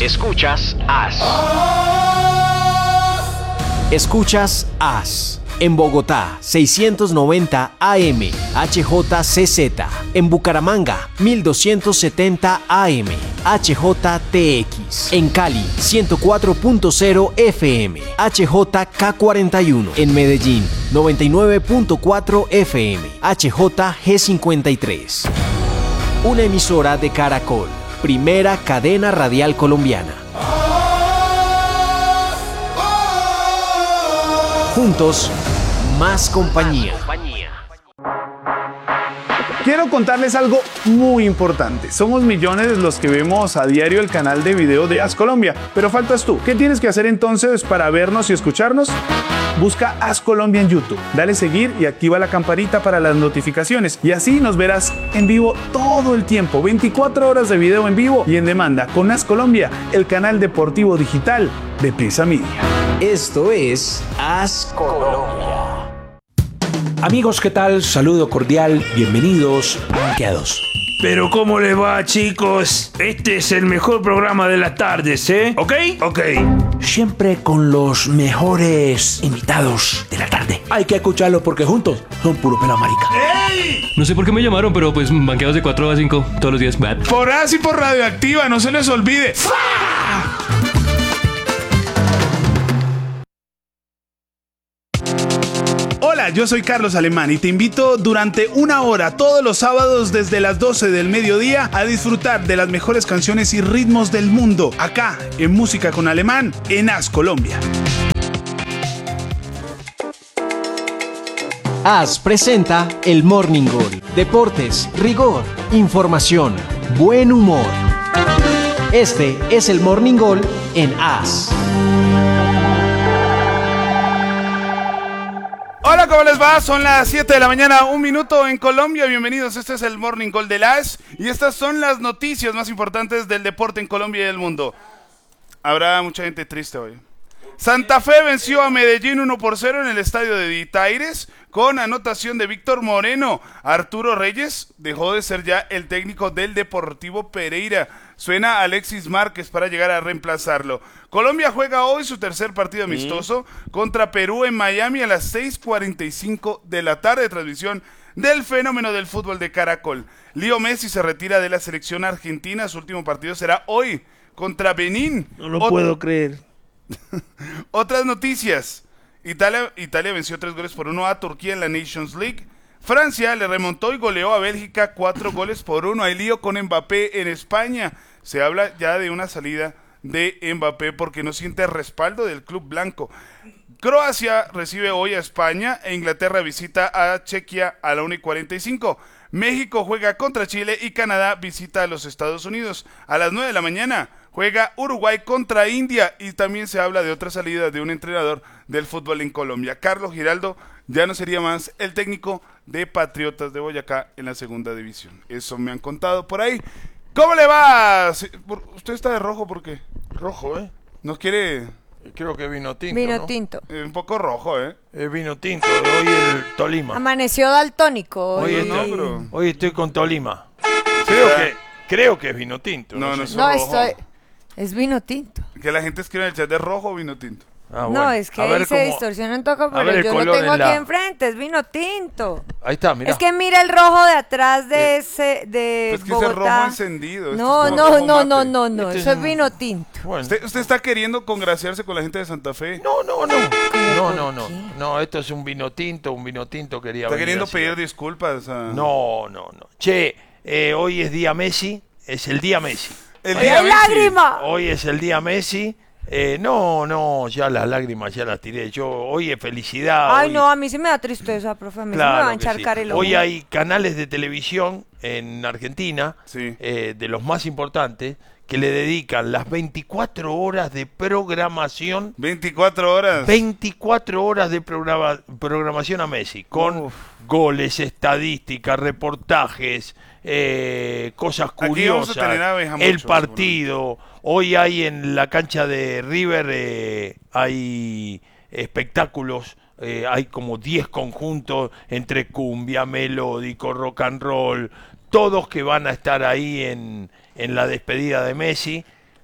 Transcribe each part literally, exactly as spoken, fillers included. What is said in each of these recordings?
Escuchas As. Escuchas As. En Bogotá, seiscientos noventa A M, H J C Z. En Bucaramanga, mil doscientos setenta A M, H J T X. En Cali, ciento cuatro punto cero F M, H J K cuarenta y uno. En Medellín, noventa y nueve punto cuatro F M, H J G cincuenta y tres. Una emisora de Caracol, primera cadena radial colombiana. Juntos, más compañía. Quiero contarles algo muy importante. Somos millones los que vemos a diario el canal de video de As Colombia, pero faltas tú. ¿Qué tienes que hacer entonces para vernos y escucharnos? Busca As Colombia en YouTube, dale seguir y activa la campanita para las notificaciones y así nos verás en vivo todo el tiempo, veinticuatro horas de video en vivo y en demanda con As Colombia, el canal deportivo digital de Prisa Media. Esto es As Colombia. Amigos, ¿qué tal? Saludo cordial, bienvenidos a Banqueados. Pero ¿cómo les va, chicos? Este es el mejor programa de las tardes, ¿eh? ¿Ok? Ok. Siempre con los mejores invitados de la tarde. Hay que escucarlos porque juntos son puro pela marica. ¡Ey! No sé por qué me llamaron, pero pues banqueados de cuatro a cinco todos los días. Por As y por Radioactiva, no se les olvide. ¡Fua! Hola, yo soy Carlos Alemán y te invito durante una hora todos los sábados desde las doce del mediodía a disfrutar de las mejores canciones y ritmos del mundo, acá en Música con Alemán, en As Colombia. As presenta el Morning Goal. Deportes, rigor, información, buen humor. Este es el Morning Goal en As. Hola, ¿cómo les va? Son las siete de la mañana, un minuto en Colombia. Bienvenidos, este es el Morning Call de As y estas son las noticias más importantes del deporte en Colombia y el mundo. Habrá mucha gente triste hoy. Santa Fe venció a Medellín uno por cero en el estadio de Ditaires con anotación de Víctor Moreno. Arturo Reyes dejó de ser ya el técnico del Deportivo Pereira. Suena Alexis Márquez para llegar a reemplazarlo. Colombia juega hoy su tercer partido amistoso mm. contra Perú en Miami a las seis cuarenta y cinco de la tarde. Transmisión del fenómeno del fútbol de Caracol. Leo Messi se retira de la selección argentina. Su último partido será hoy contra Benín. No lo Ot- puedo creer. Otras noticias. Italia, Italia venció tres goles por uno a Turquía en la Nations League. Francia le remontó y goleó a Bélgica cuatro goles por uno. Hay lío con Mbappé en España. Se habla ya de una salida de Mbappé porque no siente respaldo del club blanco. Croacia recibe hoy a España e Inglaterra visita a Chequia a la una y cuarenta y cinco. México juega contra Chile y Canadá visita a los Estados Unidos. A las nueve de la mañana juega Uruguay contra India y también se habla de otra salida de un entrenador del fútbol en Colombia. Carlos Giraldo ya no sería más el técnico de Patriotas de Boyacá en la segunda división. Eso me han contado por ahí. ¿Cómo le va? ¿Usted está de rojo por qué? Rojo, ¿eh? ¿Nos quiere...? Creo que vino tinto, Vino ¿no? tinto. Eh, un poco rojo, ¿eh? Es vino tinto. Hoy el Tolima. Amaneció daltónico. Hoy, Hoy, estoy, no, pero... hoy estoy con Tolima. Creo que, creo que es vino tinto. No, No, no, sé. No, rojo. estoy... Es vino tinto. Que la gente escribe en el chat de rojo o vino tinto. Ah, No, bueno. es que A ver ahí se cómo- distorsiona un toque, a ver pero el yo lo color tengo en aquí la- enfrente, es vino tinto. Ahí está, mira. Es que mira el rojo de atrás de ese, de Pues que ese Bogotá. rojo encendido. Este No, es como no, rojo no, mate. no, no, no, Este eso es es un- vino tinto. Bueno. ¿Usted, usted está queriendo congraciarse con la gente de Santa Fe? No, no, no. No, ¿Por no, no. qué? No, esto es un vino tinto, un vino tinto quería ¿Está venir queriendo así. pedir disculpas? A... No, no, no. Che, eh, hoy es día Messi, es el día Messi. El ¡Ay, día hay Messi. lágrima! Hoy es el día Messi. Eh, no, no, ya las lágrimas ya las tiré. Yo, hoy es felicidad. Ay, hoy- no, a mí sí me da tristeza, profe, a mí sí me va a Claro que encharcar sí. el ojo. Hoy hay canales de televisión en Argentina, Sí. eh, de los más importantes, que le dedican las veinticuatro horas de programación, veinticuatro horas. veinticuatro horas de programa- programación a Messi, con Uf. goles, estadísticas, reportajes, eh, cosas Aquí vamos a curiosas, tener a Benjamín el Mucho, partido. Hoy hay en la cancha de River, eh, hay espectáculos. Eh, hay como diez conjuntos entre cumbia, melódico, rock and roll, todos que van a estar ahí en, en la despedida de Messi.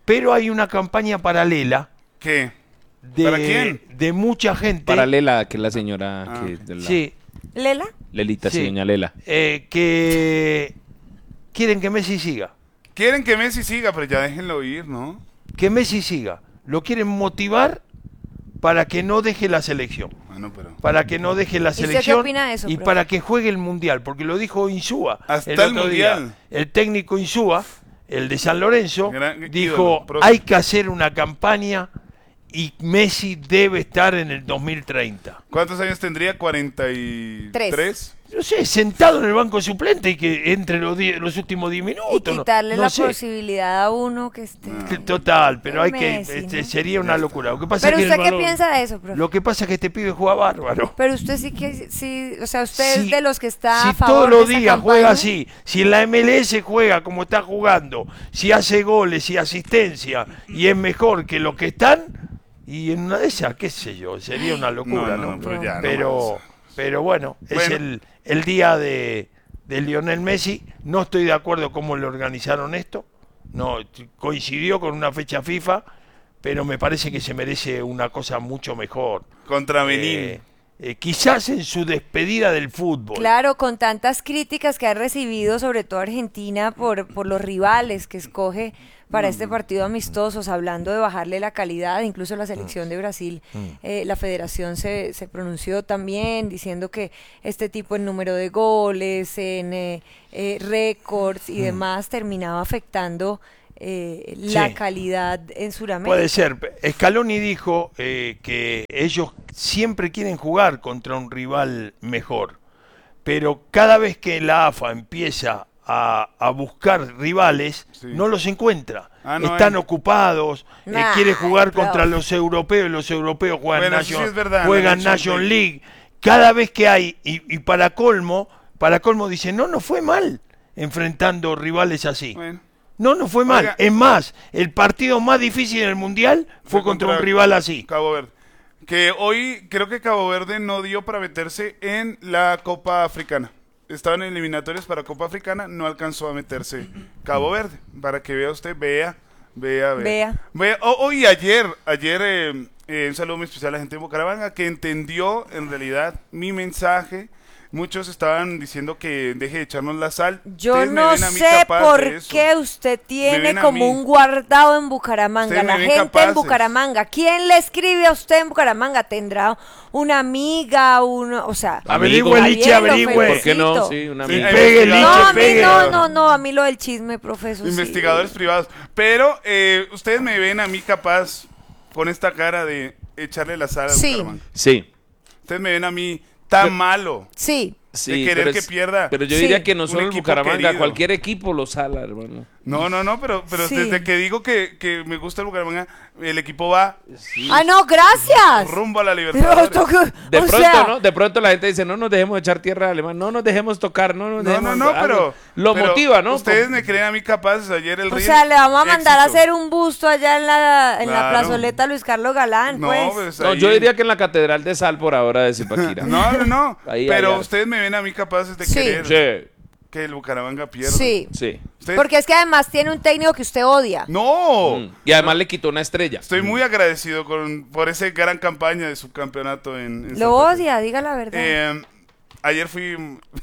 pero hay una campaña paralela ¿Qué? de, ¿Para quién? de mucha gente. Paralela, que es la señora Ah, que de la- Sí, ¿Lela? Lelita, sí, Sí. doña Lela. eh, que quieren que Messi siga. Quieren que Messi siga, pero ya déjenlo ir, ¿no? Que Messi siga. Lo quieren motivar para que no deje la selección. Bueno, pero... Para que no deje la usted qué selección opina de eso, y profe? para que juegue el Mundial, porque lo dijo Insúa Hasta el el otro día. Mundial. El técnico Insúa, el de San Lorenzo, Gran dijo, ídolo, profe. hay que hacer una campaña y Messi debe estar en el dos mil treinta. ¿Cuántos años tendría? ¿cuarenta y tres? Tres. No sé, sentado en el banco suplente y que entre los, die- los últimos diez Y minutos. no- quitarle no la sé. posibilidad a uno que esté... Total, pero hay que Messi, este, ¿no? sería una locura. Lo que pasa Pero es que usted el qué balón- piensa de eso, profe. Lo que pasa es que este pibe juega bárbaro. Pero usted sí que, sí, o sea, usted Si- es de los que está si a favor todos los de esa días campaña. juega así, si en la M L S juega como está jugando, si hace goles y asistencia y es mejor que los que están, y en una de esas, qué sé yo, sería una locura, No, ¿no? no, pero ya, no pero, más. pero bueno, es Bueno. el, el día de, de Lionel Messi. No estoy de acuerdo cómo le organizaron esto. No, t- coincidió con una fecha FIFA, pero me parece que se merece una cosa mucho mejor. Contra Benín. Eh, eh, quizás en su despedida del fútbol. Claro, con tantas críticas que ha recibido, sobre todo Argentina, por, por los rivales que escoge para este partido amistosos, hablando de bajarle la calidad, incluso la selección de Brasil, eh, la federación se, se pronunció también diciendo que este tipo en número de goles, en eh, eh, récords y demás, terminaba afectando eh, la Sí. calidad en Sudamérica. Puede ser. Scaloni dijo eh, que ellos siempre quieren jugar contra un rival mejor, pero cada vez que la A F A empieza a, a buscar rivales, Sí. no los encuentra. Ah, no Están hay. ocupados, eh, Nah, quiere jugar profe. contra los europeos, y los europeos juegan, Bueno, eso sí Nation, es verdad, la juegan Nation Nation League. Cada vez que hay, y, y para colmo, para colmo dice, no, no fue mal enfrentando rivales así. Bueno. No, no fue mal. Oiga. Es más, el partido más difícil en el Mundial fue contra un rival así. Cabo Verde. Que hoy creo que Cabo Verde no dio para meterse en la Copa Africana. Estaban en eliminatorias para Copa Africana, no alcanzó a meterse Cabo Verde. Para que vea usted, vea, vea, vea. Vea. Vea. Oh, hoy, ayer, ayer, eh, eh, un saludo muy especial a la gente de Bucaramanga que entendió en realidad mi mensaje. Muchos estaban diciendo que deje de echarnos la sal. Yo Ustedes me no ven a mí sé capaz por de eso. qué usted Me tiene ven a como mí. un guardado en Bucaramanga. Ustedes me La ven gente capaces. en Bucaramanga. ¿Quién le escribe a usted en Bucaramanga? ¿Tendrá una amiga? Uno, o sea, Averigüe, está Liche, bien, lo averigüe. ¿Por qué no? felicito. Sí, una Sí, amiga. hay Pegue, investigadores- No, a mí pegue. no, no, no, a mí lo del chisme, profesor. sí. Investigadores privados. Pero eh, ustedes me ven a mí capaz con esta cara de echarle la sal a Sí. Bucaramanga. Sí. Ustedes me ven a mí tan malo. Sí. Sí, De querer pero que es- pierda Pero yo Sí, diría que no un solo el equipo Bucaramanga, querido. cualquier equipo lo sala, hermano. No, no, no, pero, pero Sí. desde que digo que, que me gusta el Bucaramanga, el equipo va Ah, no, gracias. rumbo a la Pero Libertadores. esto que- De o pronto, sea, ¿no? De pronto la gente dice, no nos dejemos echar tierra alemán, no nos dejemos tocar, no nos No, dejemos... no, no, algo. pero... Lo pero motiva, ¿no? Ustedes Con- me creen a mí capaces ayer el O Río. sea, le vamos a mandar a éxito. hacer un busto allá en la, en la Claro. plazoleta Luis Carlos Galán, No, pues. pues No, ahí- yo diría que en la Catedral de Sal por ahora de Zipaquira. No, no, no. Ahí, pero allá. ustedes me ven a mí capaces de Sí. querer Sí, que el Bucaramanga pierda. Sí. sí. Ustedes- Porque es que además tiene un técnico que usted odia. ¡No! Mm. Y además le quitó una estrella. Estoy muy agradecido con, por esa gran campaña de subcampeonato en, en Lo Santa Fe. odia, diga la verdad. Eh, ayer fui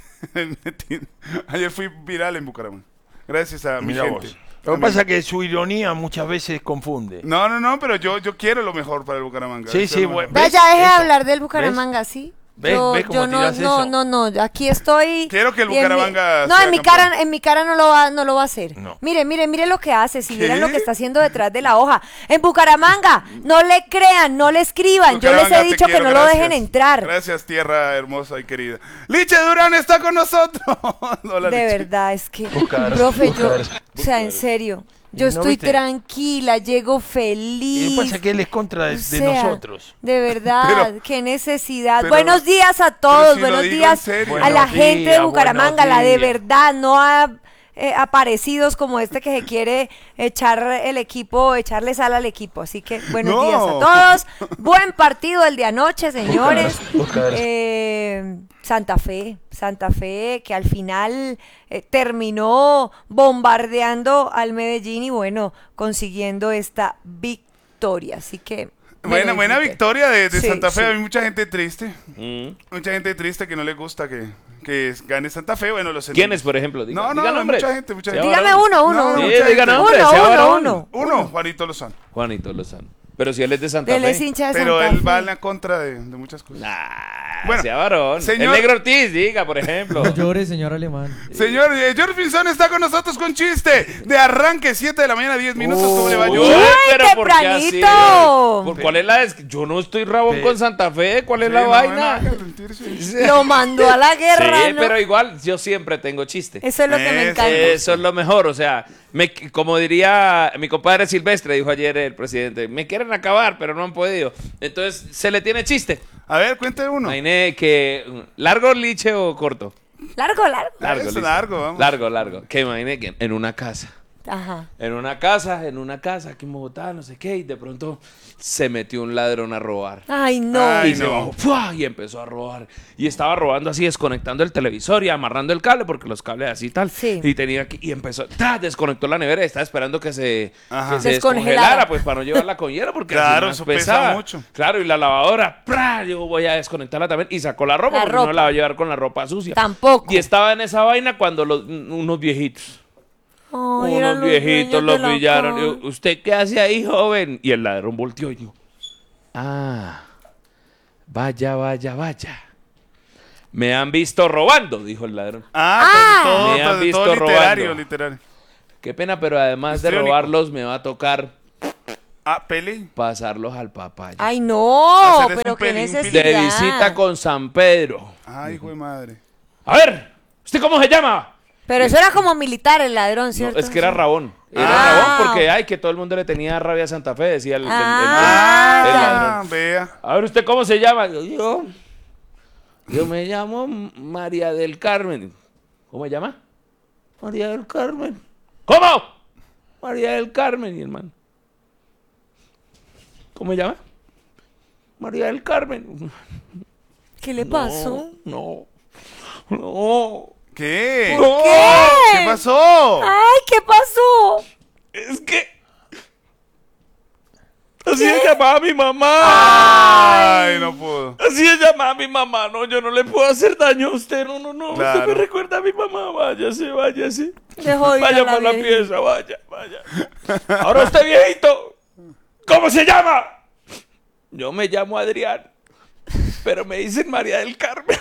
ayer fui viral en Bucaramanga. Gracias a mi Mirá gente. vos. Lo que pasa es que su ironía muchas veces confunde. No, no, no, pero yo, yo quiero lo mejor para el Bucaramanga. Sí, Eso sí, es lo bueno. mejor. Vaya, deje de eso? hablar del Bucaramanga, ¿sí? ¿Ves? Yo, ¿Ves cómo yo no, tirás no, eso? no, no, aquí estoy. Quiero que el y en mi- Bucaramanga No, sea en mi campeón. cara, en mi cara no lo va, no lo va a hacer. No. Mire, mire, mire lo que hace. Si ¿Qué? vieran lo que está haciendo detrás de la hoja. En Bucaramanga, no le crean, no le escriban. Yo les Bucaramanga, he te dicho que quiero, no lo gracias. dejen entrar. Gracias, tierra hermosa y querida. Liche Durán está con nosotros. Hola, De Liche. verdad, es que, Buscar, profe, yo, buscar, o sea, en serio, yo ¿No estoy viste? tranquila, llego Y feliz. lo que pasa es que él es contra de, O de sea, nosotros. De verdad, Pero- qué necesidad. pero- buenos días a pero todos, si lo buenos digo en días serio. a la Buenos gente de días, Bucaramanga, buenos la de días. verdad, no a eh, aparecidos como este que se quiere echar el equipo, echarle sal al equipo. Así que buenos No. días a todos. Buen partido el de anoche, señores. Eh, Santa Fe, Santa Fe, que al final eh, terminó bombardeando al Medellín y bueno, consiguiendo esta victoria. Así que me Buena, lo buena disfruté. victoria de, de Sí, Santa Fe. sí. Hay mucha gente triste. Mm. Mucha gente triste que no le gusta que, que gane Santa Fe. Bueno, los ¿Quiénes, por ejemplo? Diga- No, no, diga no, nombres. mucha gente, mucha Sea gente. Dígame varón. uno, uno, No, uno. mucha Sí, diga gente. nombres, Uno, sea uno, varón. uno. Uno, Juanito Lozano. Juanito Lozano. Pero si él es de Santa Él Fe. es hincha de Pero Santa él Fe. va en la contra de, de muchas cosas. Nah, Bueno, sea varón. señor- El Negro Ortiz, diga, por ejemplo. No llore, señor alemán. Señor, eh, George Pinzón está con nosotros con chiste de arranque, siete de la mañana, diez minutos. ¿Cómo le va, Uy, George? pero ¿por qué así? tempranito! ¿Por cuál es la des- Yo no estoy rabón Pe- con Santa Fe. ¿Cuál es Sí, la no, vaina? no, no, mentirse. Lo mandó a la guerra, Sí, ¿no? pero igual yo siempre tengo chiste. Eso es lo que me Eso. encanta. Eso es lo mejor, o sea, me- como diría mi compadre Silvestre, dijo ayer el presidente, me quieren acabar, pero no han podido. Entonces, se le tiene chiste. A ver, cuente uno. Imagine que, ¿largo, liche o corto? Largo, largo. Largo, Es listo. largo, vamos. Largo, largo. Que imagine que en una casa. Ajá. En una casa, en una casa aquí en Bogotá, no sé qué, y de pronto se metió un ladrón a robar. Ay, no. Ay, Y se no. bajó ¡fua! Y empezó a robar. Y estaba robando así, desconectando el televisor y amarrando el cable, porque los cables así y tal. Sí. Y tenía que, y empezó, ¡tra! Desconectó la nevera y estaba esperando que se, Ajá. que se Descongelara. descongelara, pues para no llevarla con hielo, porque así Claro, más eso pesa pesaba. mucho. Claro, y la lavadora, ¡pra! Digo, voy a desconectarla también. Y sacó la ropa, La porque ropa. no la va a llevar con la ropa sucia. Tampoco. Y estaba en esa vaina cuando los, unos viejitos. Ay, eran Unos los viejitos dueños lo de la pillaron. casa. Digo, ¿usted qué hace ahí, joven? Y el ladrón volteó y dijo, ah, vaya, vaya, vaya. Me han visto robando, dijo el ladrón. Ah, Ah. pues, todo, Me han todo visto literario, robando. literario. Qué pena, pero además de Histriónico. robarlos, me va a tocar Ah, pele. pasarlos al papaya. Ay, no, Hacerles pero un qué pelín, un necesidad. De visita con San Pedro. Ay, hijo de madre. A ver, ¿usted cómo se llama? Pero eso era como militar el ladrón, No, ¿cierto? es que era Rabón. Era Ah. Rabón porque, ay, que todo el mundo le tenía rabia a Santa Fe, decía el, el- el- Ah. el Ah, ladrón. vea. A ver, ¿usted cómo se llama? Yo, yo, yo me llamo María del Carmen. ¿Cómo se llama? María del Carmen. ¿Cómo? María del Carmen, mi hermano. ¿Cómo se llama? María del Carmen. ¿Qué le pasó? No, no. ¿Qué? No. ¿Qué? ¿Qué pasó? Ay, ¿qué pasó? Es que... Así se llamaba mi mamá. Ay, no puedo. Así se llamaba mi mamá. No, yo no le puedo hacer daño a usted. No, no, no. Claro. Usted me recuerda a mi mamá. Váyase, váyase. Dejó ir a Vaya la por la viejita. pieza, vaya, vaya. Ahora usted, viejito, ¿cómo se llama? Yo me llamo Adrián, pero me dicen María del Carmen.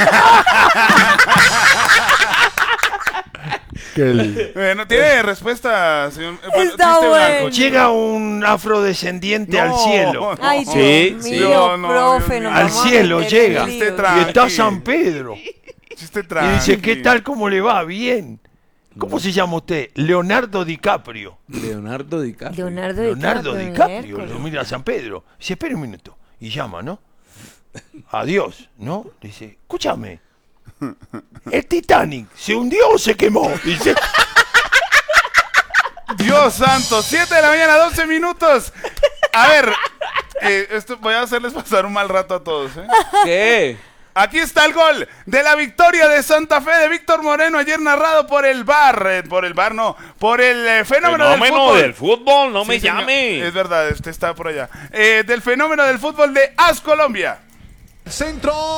Bueno, ¿tiene respuesta, señor? Eh, bueno, Está chiste bueno. blanco. Llega un afrodescendiente No, al cielo. no. Ay, Sí, Dios sí. mío, No, no, profe, Dios nos mío. Al vamos a cielo meter llega. en líos. Este tra- Y está Tranqui. San Pedro. Chiste Y dice, tranqui. ¿qué tal? ¿Cómo le va? Bien. ¿Cómo se llama usted? Leonardo DiCaprio. Leonardo DiCaprio. Leonardo, Leonardo DiCaprio. DiCaprio. miércoles. Lo mira a San Pedro. Dice, espera un minuto. Y llama, ¿no? Adiós, ¿no? Dice, escúchame. ¿El Titanic se hundió o se quemó? Dice, Dios santo, siete de la mañana, doce minutos. A ver, eh, esto voy a hacerles pasar un mal rato a todos, ¿eh? ¿Qué? Aquí está el gol de la victoria de Santa Fe de Víctor Moreno, ayer narrado por el V A R, eh, por el V A R no, por el eh, fenómeno, del fútbol. del fútbol, no Sí, me señor. llame. Es verdad, usted está por allá. Eh, del fenómeno del fútbol de AS Colombia. Centro.